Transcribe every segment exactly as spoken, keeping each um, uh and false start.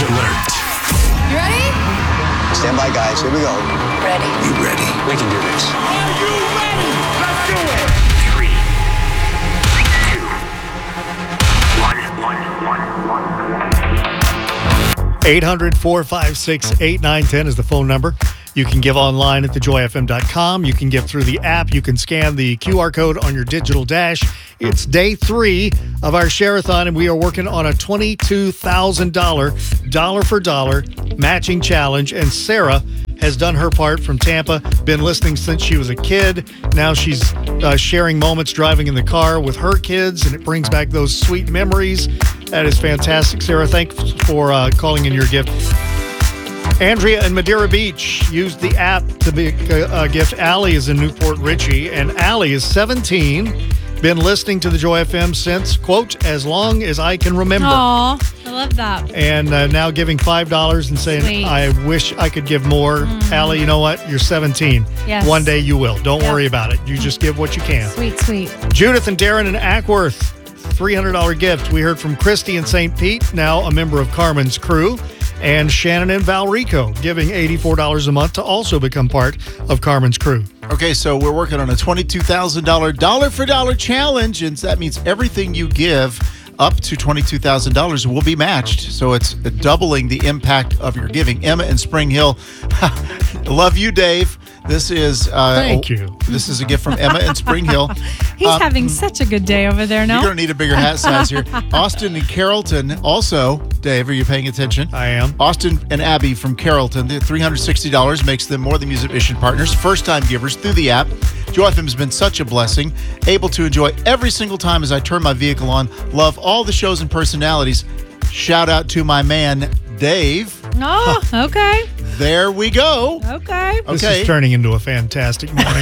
alert. You ready? Stand by, guys. Here we go. Ready. You ready? We can do this. Are you ready? Let's do it. Three, two, one, one, one, one. eight hundred, four five six, eight nine one zero is the phone number. You can give online at the joy f m dot com. You can give through the app. You can scan the Q R code on your digital dash. It's day three of our Share-a-thon, and we are working on a twenty-two thousand dollars dollar for dollar matching challenge. And Sarah has done her part from Tampa, been listening since she was a kid. Now she's uh, sharing moments driving in the car with her kids, and it brings back those sweet memories. That is fantastic, Sarah. Thanks for uh, calling in your gift. Andrea in Madeira Beach used the app to be a, a gift. Allie is in Newport Richie, and Allie is seventeen. Been listening to the Joy F M since, quote, as long as I can remember. Aw, I love that. And uh, now giving five dollars and saying, Sweet. I wish I could give more. Mm. Allie, you know what? You're seventeen. Yes. One day you will. Don't Yep. worry about it. You just give what you can. Sweet, sweet. Judith and Darren in Ackworth, three hundred dollars gift. We heard from Christy in Saint Pete, now a member of Carmen's crew. And Shannon in Valrico, giving eighty-four dollars a month to also become part of Carmen's crew. Okay, so we're working on a twenty-two thousand dollars dollar for dollar challenge, and that means everything you give up to twenty-two thousand dollars will be matched. So it's doubling the impact of your giving. Emma in Spring Hill, love you, Dave. This is uh, Thank you. This is a gift from Emma in Spring Hill. He's Uh, having such a good day over there, no? You're going to need a bigger hat size here. Austin and Carrollton also. Dave, are you paying attention? I am. Austin and Abby from Carrollton. The three hundred sixty dollars makes them more than Music Mission partners, first-time givers through the app. Joy F M has been such a blessing. Able to enjoy every single time as I turn my vehicle on. Love all the shows and personalities. Shout out to my man, Dave. Oh, okay. There we go. Okay. This Okay. is turning into a fantastic morning.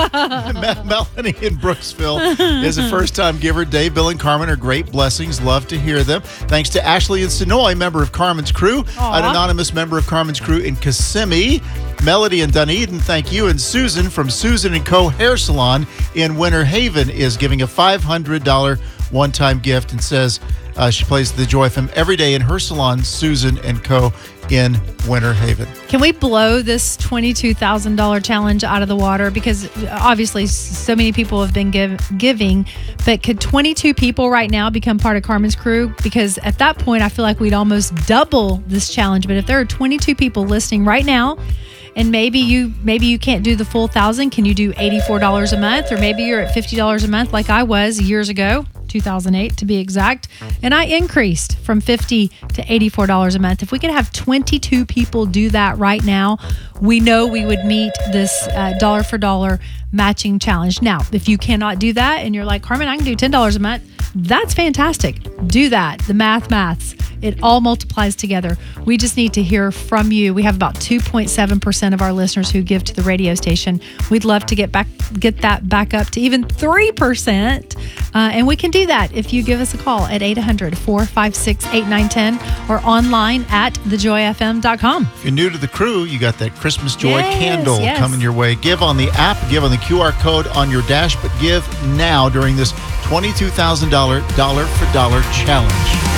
Mel- Melanie in Brooksville is a first-time giver. Dave, Bill, and Carmen are great blessings. Love to hear them. Thanks to Ashley in Sonoy, member of Carmen's crew. Aw. An anonymous member of Carmen's crew in Kissimmee. Melody in Dunedin, thank you. And Susan from Susan and Co. Hair Salon in Winter Haven is giving a five hundred dollars one-time gift and says uh, she plays the Joy F M every day in her salon, Susan and Co. in Winter Haven. Can we blow this twenty-two thousand dollars challenge out of the water? Because obviously so many people have been give, giving, but could twenty-two people right now become part of Carmen's crew? Because at that point, I feel like we'd almost double this challenge. But if there are twenty-two people listening right now, and maybe you maybe you can't do the full thousand, can you do eighty-four dollars a month? Or maybe you're at fifty dollars a month like I was years ago, two thousand eight to be exact. And I increased from fifty dollars to eighty-four dollars a month. If we could have twenty-two people do that right now, we know we would meet this uh, dollar for dollar matching challenge. Now, if you cannot do that and you're like, Carmen, I can do ten dollars a month, that's fantastic. Do that. The math maths. It all multiplies together. We just need to hear from you. We have about two point seven percent of our listeners who give to the radio station. We'd love to get back, get that back up to even three percent. Uh, and we can do that if you give us a call at eight hundred, four five six, eight nine one zero or online at the joy f m dot com. If you're new to the crew, you got that Christmas Joy Yes, candle yes. coming your way. Give on the app, give on the Q R code on your dash, but give now during this twenty-two thousand dollars dollar for dollar challenge.